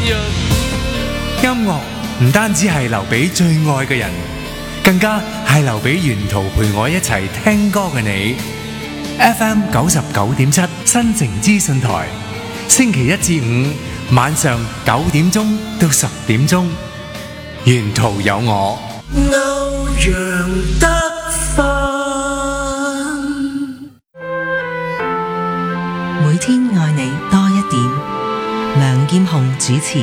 音樂唔單止係留俾最愛嘅人，更加係留俾沿途陪我一齊聽歌嘅你。FM 99.7新城資訊台，星期一至五晚上9點鐘到10點鐘，沿途有我。歐陽德芬， 每天愛你多一點。梁劍虹主持。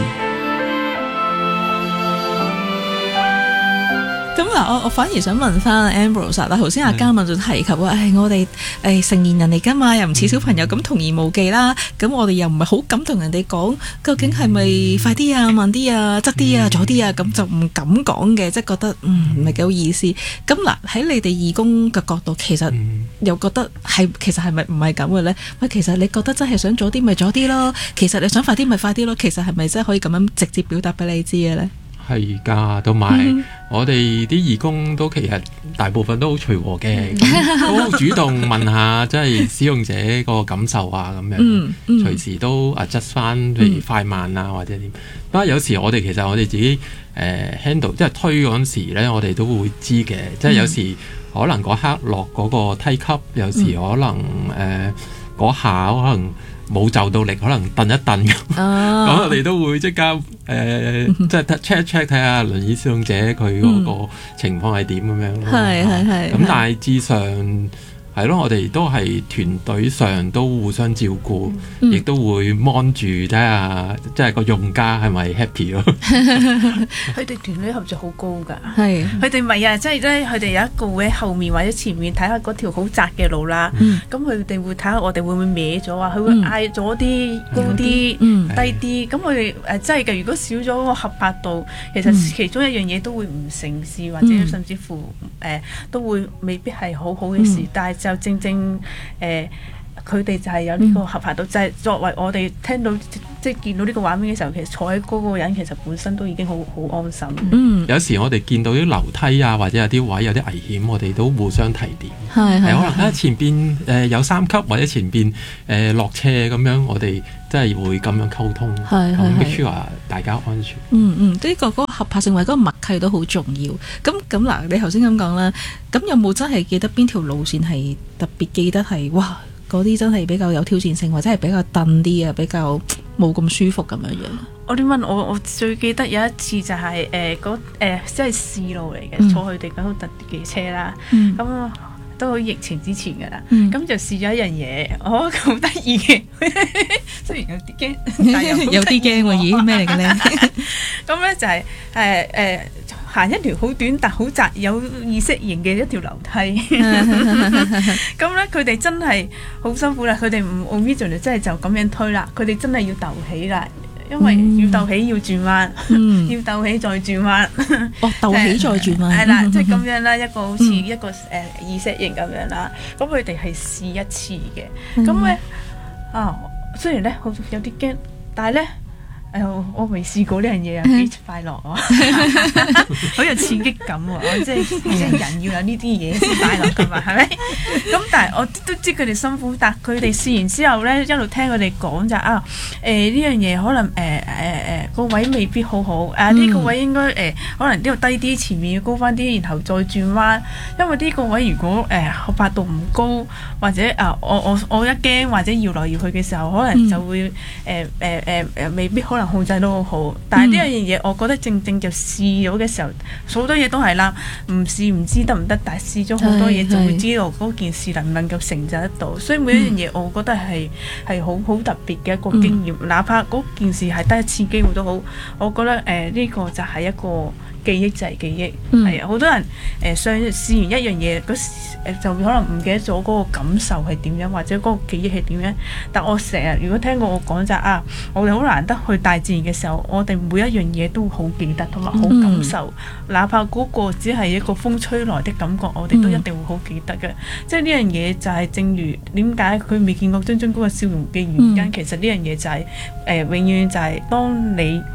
咁嗱，我反而想問翻 Ambrose 啦，頭先阿嘉敏就提及話，我哋成年人嚟噶嘛，又唔似小朋友咁童言無忌啦，咁我哋又唔係好敢同人哋講，究竟係咪快啲啊、慢啲啊、側啲啊、左啲啊，咁就唔敢講嘅，即係覺得唔係幾好意思。咁嗱，喺你哋義工嘅角度，其實又覺得其實係咪唔係咁嘅咧？喂，其實你覺得真係想左啲咪左啲咯，其實你想快啲咪快啲咯，其實係咪真係可以咁樣直接表達俾你知嘅咧？ 係㗎，同埋我哋啲義工都其實大部分都好隨和嘅，都好主動問下即係使用者個感受啊咁樣，隨時都adjust翻，譬如快慢啊或者點。不過有時我哋其實我哋自己handle 即係推嗰陣時咧，我哋都會知嘅，即係有時可能嗰刻落嗰個梯級，有時可能嗰下可能冇就到力，可能頓一頓咁，咁我哋都會即刻即係 check 睇下輪椅使用者佢嗰個情況係點咁樣咯。係。咁大致上係咯，我哋都係團隊上都互相照顧，亦都會 mon 住睇下，即係個用家係咪 happy 咯。 佢哋團隊合作好高㗎，係佢哋咪啊，即係咧，佢哋有一個會喺後面或者前面睇下嗰條好窄嘅路啦。咁佢哋會睇下我哋會唔會歪咗啊？佢會嗌咗啲高啲、低啲。咁佢哋真係嘅，如果少咗個合拍度，其實其中一樣嘢都會唔成事，或者甚至乎都會未必係好好嘅事，但係就正佢哋就係有呢個合拍度，就係作為我哋聽到即係見到呢個畫面嘅時候，其實坐喺嗰個人其實本身都已經好安心。 有時我哋見到啲樓梯啊，或者有啲位有啲危險，我哋都互相提點。 係可能前邊有3級或者前邊落斜咁樣，我哋真係會咁樣溝通，咁 make sure 大家安全。 呢個嗰個合拍成為嗰個默契都好重要。咁嗱，你頭先咁講啦，咁有冇真係記得邊條路線係特別記得係哇？嗰啲真係比較有挑戰性，或者係比較燉啲啊，比較冇咁舒服咁樣樣。 我點問我最記得有一次就係即係試路嚟嘅，坐佢哋嗰套特別嘅車啦。咁都喺疫情之前㗎啦。咁就試咗一樣嘢，我覺得好得意嘅，雖然有啲驚，但有啲驚喎。咦，咩嚟嘅咧？ 咁咧就係行一條好短但好窄有意識型嘅一條樓梯，咁咧佢哋真係好辛苦啦。佢哋唔 original 真係就咁樣推啦，佢哋真係要鬥起啦，因為要鬥起要轉彎，要鬥起再轉彎。 鬥起再轉彎係啦，即係咁樣啦，一個好似一個意識型咁樣啦。咁佢哋係試一次嘅，咁咧雖然咧好有啲驚，但係咧。我未試過呢樣嘢啊，幾快樂啊，好有刺激感喎！即係人要有呢啲嘢先快樂㗎嘛，係咪？咁但係我都知佢哋辛苦，但佢哋試完之後咧，一路聽佢哋講就呢樣嘢可能個位未必好好，呢個位應該可能呢度低啲，前面要高翻啲，然後再轉彎。因為呢個位如果合拍度唔高，或者我一驚或者搖來搖去嘅時候，可能就會未必可能控制得好好，但係呢樣嘢我覺得正就試咗嘅時候，好多嘢都係啦，唔試唔知得唔得，但係試咗好多嘢就會知道嗰件事能唔能夠成就得到，所以每一樣嘢我覺得係好特別嘅一個經驗，哪怕嗰件事係得一次機會都好，我覺得呢個就係一個記憶就係記憶，係啊，好多人試完一樣嘢就可能唔記得咗嗰個感受係點樣，或者嗰個記憶係點樣。但我成日如果聽過我講就我哋好難得去大自然嘅時候，我哋每一樣嘢都好記得同埋好感受，哪怕嗰個只係一個風吹來的感覺，我哋都一定會好記得嘅。即係呢樣嘢就係正如點解佢未見過張張嗰個笑容嘅原因，其實呢樣嘢就係永遠就係當你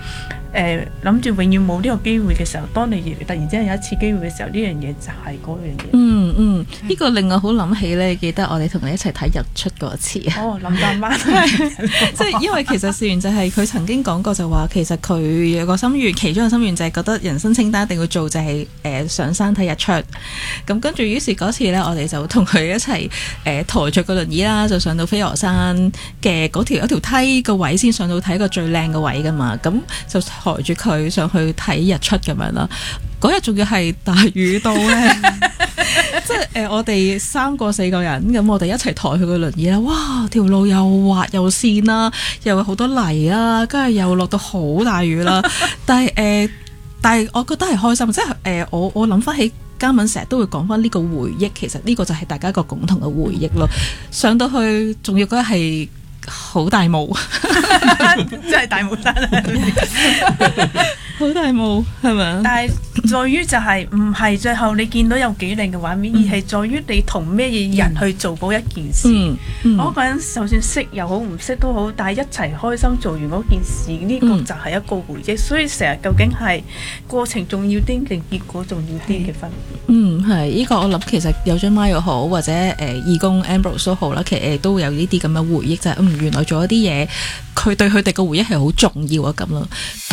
諗住永遠冇呢個機會嘅時候，當你突然之間有一次機會嘅時候，呢樣嘢就係嗰樣嘢。 呢個令我好諗起咧，記得我哋同你一齊睇日出嗰次啊。 哦，林大媽， 即係因為其實事緣就係佢曾經講過就話，其實佢有個心願，其中嘅心願就係覺得人生清單一定要做就係上山睇日出。咁跟住於是嗰次咧，我哋就同佢一齊抬着個輪椅啦，就上到飛鵝山嘅嗰條梯個位先上到睇個最靚嘅位噶嘛。咁就抬住佢上去睇日出咁樣啦。嗰日仲要係大雨到咧，即係我哋3個4個人咁，我哋一齊抬佢個輪椅啦。哇！條路又滑又跣啦，又有好多泥啦，跟住又落到好大雨啦。但係我覺得係開心，即係我諗翻起嘉敏成日都會講翻呢個回憶，其實呢個就係大家一個共同嘅回憶咯。上到去仲要嗰日係好大霧， 真係大霧山啊！ 好大霧係咪？ 但係在於就係唔係最後你見到有幾靚嘅畫面，而係在於你同咩嘢人去做嗰一件事。嗰個人就算識又好唔識都好，但係一齊開心做完嗰件事，呢個就係一個回憶。所以成日究竟係過程重要啲定結果重要啲嘅分別？ 係呢個我諗其實有張媽又好，或者義工 Ambrose 都好啦，其實都會有呢啲咁嘅回憶，就係原來做一啲嘢，佢對佢哋嘅回憶係好重要啊咁咯。